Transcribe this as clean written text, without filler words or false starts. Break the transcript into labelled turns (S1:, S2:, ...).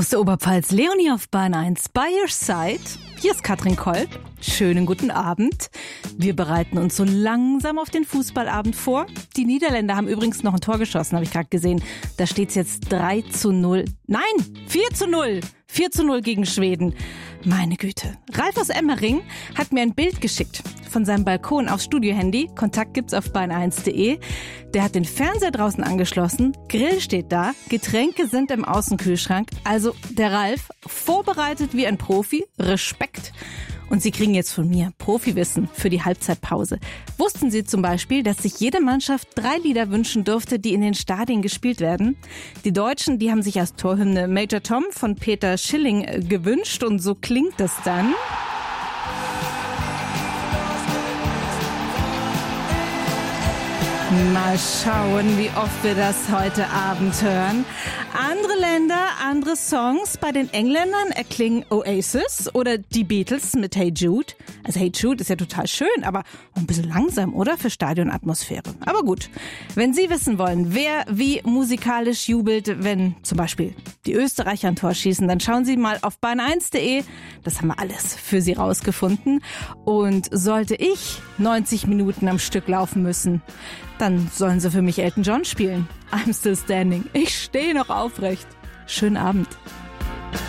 S1: Aus der Oberpfalz, Leonie auf Bahn 1, by your side. Hier ist Katrin Kolb. Schönen guten Abend. Wir bereiten uns so langsam auf den Fußballabend vor. Die Niederländer haben übrigens noch ein Tor geschossen, habe ich gerade gesehen. Da steht es jetzt 3-0. Nein, 4-0. 4-0 gegen Schweden. Meine Güte. Ralf aus Emmering hat mir ein Bild geschickt von seinem Balkon aufs Studiohandy. Kontakt gibt's auf bahn1.de. Der hat den Fernseher draußen angeschlossen, Grill steht da, Getränke sind im Außenkühlschrank. Also der Ralf, vorbereitet wie ein Profi, Respekt. Und Sie kriegen jetzt von mir Profiwissen für die Halbzeitpause. Wussten Sie zum Beispiel, dass sich jede Mannschaft 3 Lieder wünschen durfte, die in den Stadien gespielt werden? Die Deutschen, die haben sich als Torhymne Major Tom von Peter Schilling gewünscht und so klingt das dann. Mal schauen, wie oft wir das heute Abend hören. Andere Länder, andere Songs. Bei den Engländern erklingen Oasis oder die Beatles mit Hey Jude. Also Hey Jude ist ja total schön, aber ein bisschen langsam, oder? Für Stadionatmosphäre. Aber gut, wenn Sie wissen wollen, wer wie musikalisch jubelt, wenn zum Beispiel die Österreicher ein Tor schießen, dann schauen Sie mal auf bahn1.de. Das haben wir alles für Sie rausgefunden. Und sollte ich 90 Minuten am Stück laufen müssen, dann sollen Sie für mich Elton John spielen. I'm still standing. Ich stehe noch aufrecht. Schönen Abend.